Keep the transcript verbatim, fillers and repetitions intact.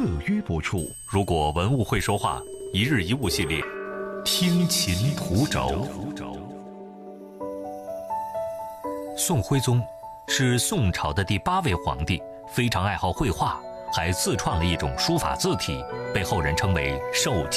特约播出。 如果文物会说话，一日一物系列，听琴图轴。宋徽宗是宋朝的第八位皇帝，非常爱好绘画，还自创了一种书法字体，被后人称为瘦金。